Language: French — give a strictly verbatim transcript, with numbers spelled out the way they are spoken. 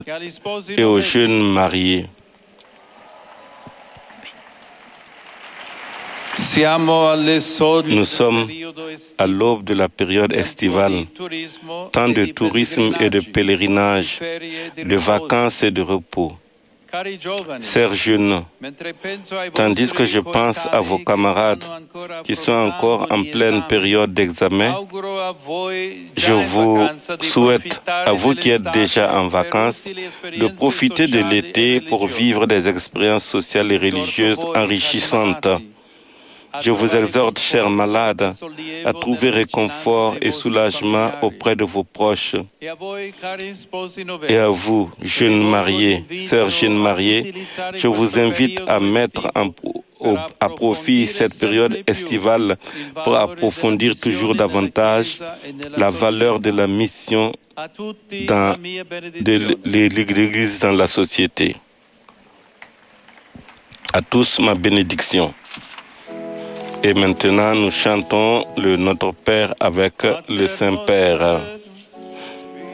et aux jeunes mariés. Nous sommes à l'aube de la période estivale, temps de tourisme et de pèlerinage, de vacances et de repos. Chers jeunes, tandis que je pense à vos camarades qui sont encore en pleine période d'examen, je vous souhaite, à vous qui êtes déjà en vacances, de profiter de l'été pour vivre des expériences sociales et religieuses enrichissantes. Je vous exhorte, chers malades, à trouver réconfort et soulagement auprès de vos proches. Et à vous, jeunes mariés, sœurs jeunes mariées, je vous invite à mettre en, au, à profit cette période estivale pour approfondir toujours davantage la valeur de la mission dans, de l'Église dans la société. À tous, ma bénédiction. Et maintenant, nous chantons le Notre Père avec le Saint-Père.